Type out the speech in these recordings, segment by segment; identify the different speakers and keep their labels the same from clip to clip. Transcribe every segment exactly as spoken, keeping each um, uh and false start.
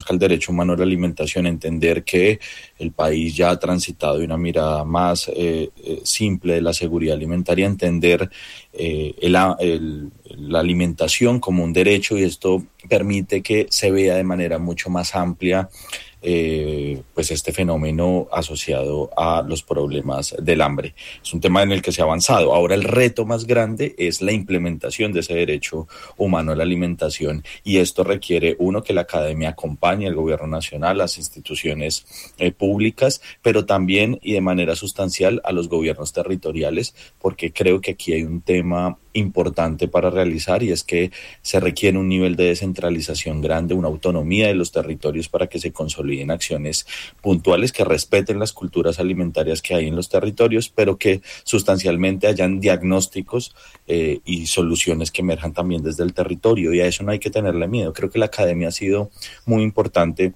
Speaker 1: reconozca el derecho humano a la alimentación, entender que el país ya ha transitado de una mirada más eh, eh, simple de la seguridad alimentaria, entender eh, el, el, la alimentación como un derecho, y esto permite que se vea de manera mucho más amplia Eh, pues este fenómeno asociado a los problemas del hambre. Es un tema en el que se ha avanzado. Ahora el reto más grande es la implementación de ese derecho humano a la alimentación, y esto requiere, uno, que la academia acompañe al gobierno nacional, las instituciones eh, públicas, pero también y de manera sustancial a los gobiernos territoriales, porque creo que aquí hay un tema importante para realizar, y es que se requiere un nivel de descentralización grande, una autonomía de los territorios para que se consoliden acciones puntuales que respeten las culturas alimentarias que hay en los territorios, pero que sustancialmente hayan diagnósticos eh, y soluciones que emerjan también desde el territorio, y a eso no hay que tenerle miedo. Creo que la academia ha sido muy importante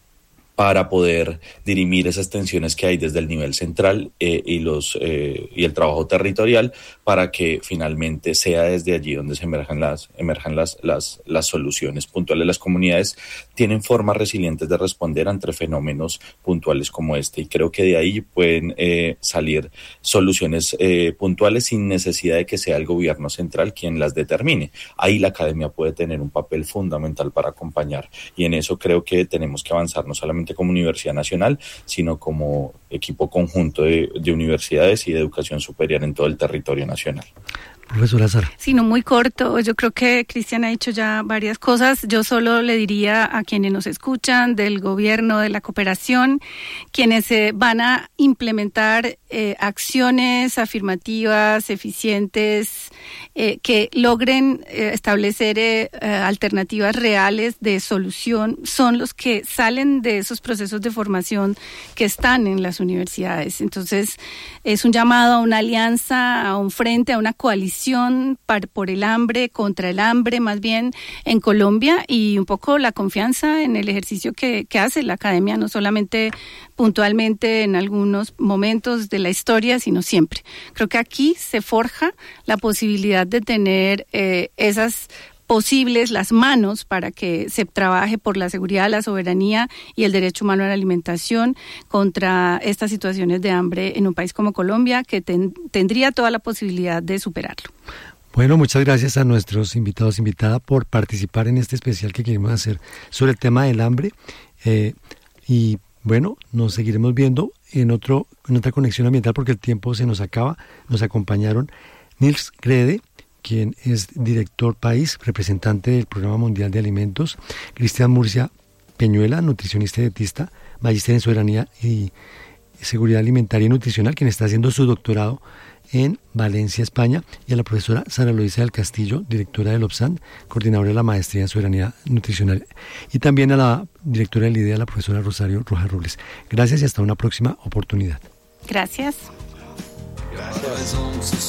Speaker 1: para poder dirimir esas tensiones que hay desde el nivel central eh, y los eh, y el trabajo territorial, para que finalmente sea desde allí donde se emerjan las emerjan las las las soluciones puntuales. Las comunidades tienen formas resilientes de responder ante fenómenos puntuales como este, y creo que de ahí pueden eh, salir soluciones eh, puntuales sin necesidad de que sea el gobierno central quien las determine. Ahí la academia puede tener un papel fundamental para acompañar, y en eso creo que tenemos que avanzar, no solamente como Universidad Nacional, sino como equipo conjunto de, de universidades y de educación superior en todo el territorio nacional.
Speaker 2: Profesora Sara.
Speaker 3: Sí, no, muy corto. Yo creo que Cristian ha dicho ya varias cosas. Yo solo le diría a quienes nos escuchan, del gobierno, de la cooperación, quienes eh, van a implementar eh, acciones afirmativas, eficientes, eh, que logren eh, establecer eh, eh, alternativas reales de solución, son los que salen de esos procesos de formación que están en las universidades. Entonces, es un llamado a una alianza, a un frente, a una coalición Para, por el hambre, contra el hambre más bien en Colombia, y un poco la confianza en el ejercicio que, que hace la academia, no solamente puntualmente en algunos momentos de la historia, sino siempre. Creo que aquí se forja la posibilidad de tener eh, esas posibles, las manos para que se trabaje por la seguridad, la soberanía y el derecho humano a la alimentación contra estas situaciones de hambre en un país como Colombia, que ten, tendría toda la posibilidad de superarlo.
Speaker 2: Bueno, muchas gracias a nuestros invitados e invitadas por participar en este especial que queremos hacer sobre el tema del hambre. Eh, y bueno, nos seguiremos viendo en, otro, en otra conexión ambiental, porque el tiempo se nos acaba. Nos acompañaron Nils Grede, quien es director país, representante del Programa Mundial de Alimentos, Cristian Murcia Peñuela, nutricionista y dietista, magíster en soberanía y seguridad alimentaria y nutricional, quien está haciendo su doctorado en Valencia, España, y a la profesora Sara Eloísa del Castillo, directora del OPSAN, coordinadora de la maestría en soberanía nutricional, y también a la directora del IDEA, la profesora Rosario Rojas Robles. Gracias y hasta una próxima oportunidad.
Speaker 3: Gracias.
Speaker 1: Gracias.